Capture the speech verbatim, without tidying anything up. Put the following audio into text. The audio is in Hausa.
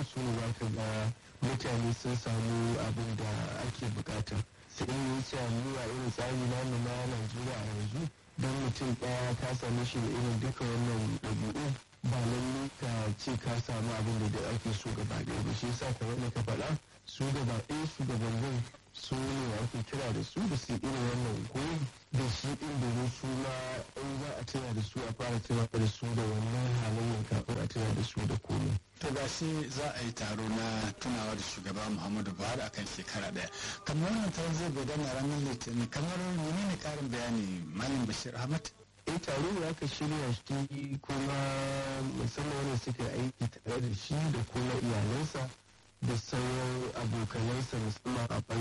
su ne za ka ga mutane sun samu abin da ake bukata. sai yi cewa mu a irin tsari na mu na Najeriya a yanzu don mutum ɗaya ka same shi da irin duka wannan ɗabi'u ba lallai ka ce ka samu abin da ake so gaba ɗaya ba. shi yasa kamar da ka faɗa su gaba ɗaya shugabannin su ne ake kira da su da su irin wannan koyi da shi ɗin domin su ma in za a tuna da su a fara tuna da su da wannan halayyar kafin a tuna da su da komai. To ga shi za a yi taro na tunawa da shugaba Muhammadu Buhari akan shekara ɗaya. Kamar wannan taron zai gudana ranar Litinin, kamar menene karin bayani Malam Bashir Ahmad? eh taro da aka shirya shi kuma musamman wanda suka aiki tare da shi da kuma iyalansa da sauran abokanansa musamman a